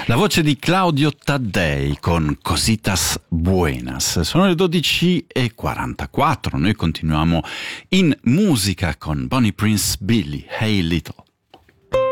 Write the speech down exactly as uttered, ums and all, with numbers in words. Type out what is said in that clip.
La voce di Claudio Taddei con Cositas Buenas. Sono le dodici e quarantaquattro. Noi continuiamo in musica con Bonnie Prince Billy, Hey Little.